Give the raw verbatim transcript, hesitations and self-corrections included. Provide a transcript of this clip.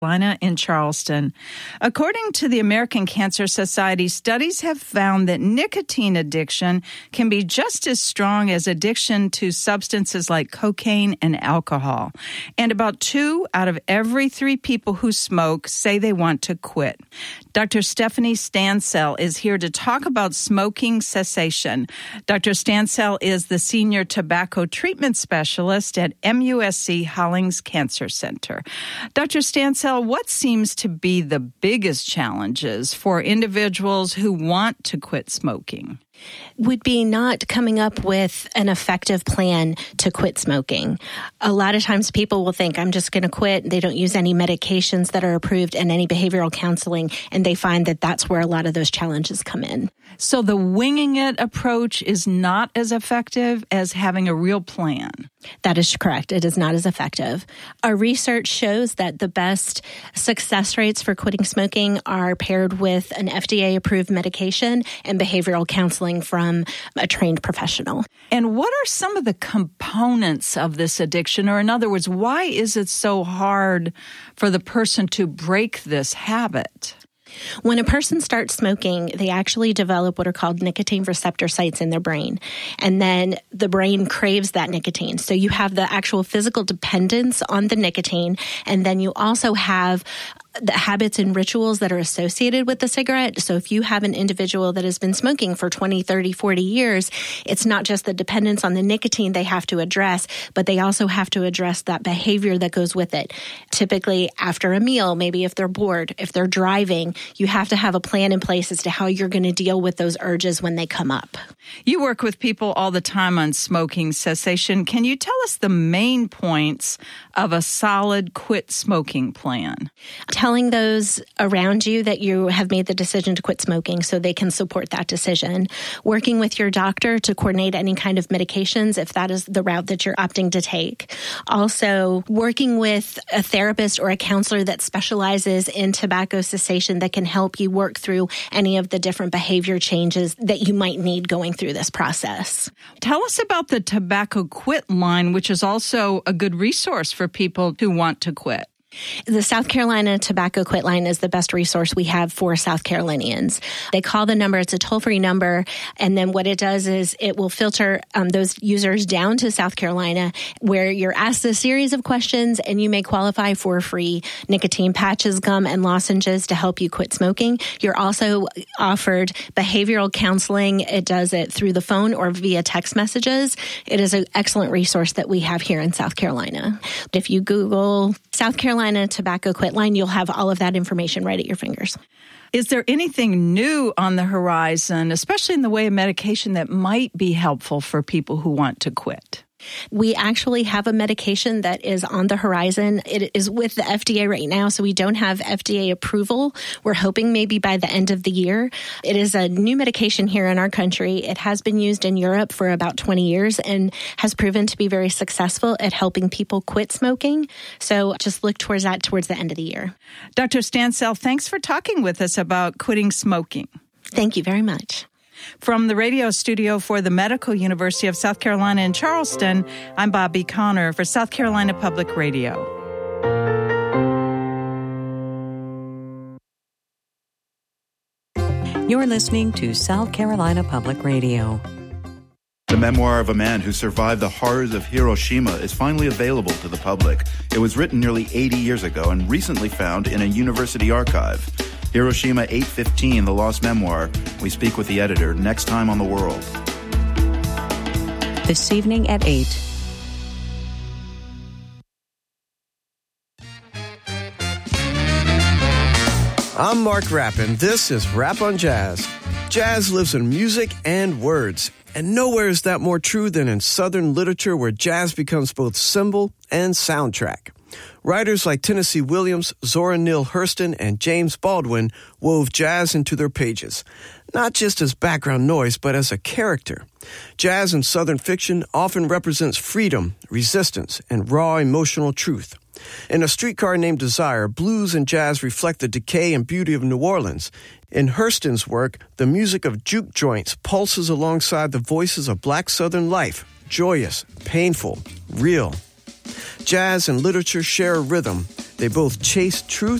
Carolina in Charleston. According to the American Cancer Society, studies have found that nicotine addiction can be just as strong as addiction to substances like cocaine and alcohol. And about two out of every three people who smoke say they want to quit. Doctor Stephanie Stansell is here to talk about smoking cessation. Doctor Stansell is the senior tobacco treatment specialist at M U S C Hollings Cancer Center. Doctor Stansell, what seems to be the biggest challenges for individuals who want to quit smoking? Would be not coming up with an effective plan to quit smoking. A lot of times people will think, I'm just going to quit. They don't use any medications that are approved and any behavioral counseling, and they find that that's where a lot of those challenges come in. So the winging it approach is not as effective as having a real plan. That is correct. It is not as effective. Our research shows that the best success rates for quitting smoking are paired with an F D A-approved medication and behavioral counseling from a trained professional. And what are some of the components of this addiction? Or in other words, why is it so hard for the person to break this habit? When a person starts smoking, they actually develop what are called nicotine receptor sites in their brain. And then the brain craves that nicotine. So you have the actual physical dependence on the nicotine. And then you also have the habits and rituals that are associated with the cigarette. So if you have an individual that has been smoking for twenty, thirty, forty years, it's not just the dependence on the nicotine they have to address, but they also have to address that behavior that goes with it. Typically after a meal, maybe if they're bored, if they're driving, you have to have a plan in place as to how you're going to deal with those urges when they come up. You work with people all the time on smoking cessation. Can you tell us the main points of a solid quit smoking plan? Telling those around you that you have made the decision to quit smoking so they can support that decision. Working with your doctor to coordinate any kind of medications if that is the route that you're opting to take. Also, working with a therapist or a counselor that specializes in tobacco cessation that can help you work through any of the different behavior changes that you might need going through this process. Tell us about the Tobacco Quit line, which is also a good resource for people who want to quit. The South Carolina Tobacco Quit Line is the best resource we have for South Carolinians. They call the number, it's a toll-free number, and then what it does is it will filter um, those users down to South Carolina where you're asked a series of questions and you may qualify for free nicotine patches, gum, and lozenges to help you quit smoking. You're also offered behavioral counseling. It does it through the phone or via text messages. It is an excellent resource that we have here in South Carolina. If you Google South Carolina Tobacco Quit Line, you'll have all of that information right at your fingers. Is there anything new on the horizon, especially in the way of medication, that might be helpful for people who want to quit? We actually have a medication that is on the horizon. It is with the F D A right now, so we don't have F D A approval. We're hoping maybe by the end of the year. It is a new medication here in our country. It has been used in Europe for about twenty years and has proven to be very successful at helping people quit smoking. So just look towards that towards the end of the year. Doctor Stansell, thanks for talking with us about quitting smoking. Thank you very much. From the radio studio for the Medical University of South Carolina in Charleston, I'm Bobby Connor for South Carolina Public Radio. You're listening to South Carolina Public Radio. The memoir of a man who survived the horrors of Hiroshima is finally available to the public. It was written nearly eighty years ago and recently found in a university archive. Hiroshima eight fifteen, The Lost Memoir. We speak with the editor next time on The World. This evening at eight. I'm Mark Rapp, and this is Rap on Jazz. Jazz lives in music and words, and nowhere is that more true than in Southern literature where jazz becomes both symbol and soundtrack. Writers like Tennessee Williams, Zora Neale Hurston, and James Baldwin wove jazz into their pages, not just as background noise, but as a character. Jazz in Southern fiction often represents freedom, resistance, and raw emotional truth. In A Streetcar Named Desire, blues and jazz reflect the decay and beauty of New Orleans. In Hurston's work, the music of juke joints pulses alongside the voices of black Southern life, joyous, painful, real. Jazz and literature share a rhythm. They both chase truth